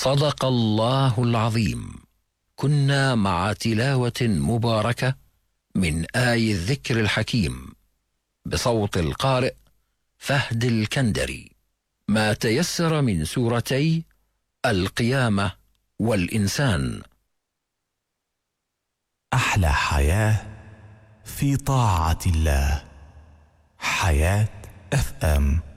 صدق الله العظيم. كنا مع تلاوة مباركة من آي الذكر الحكيم بصوت القارئ فهد الكندري، ما تيسر من سورتي القيامة والإنسان. أحلى حياة في طاعة الله. حياة FM.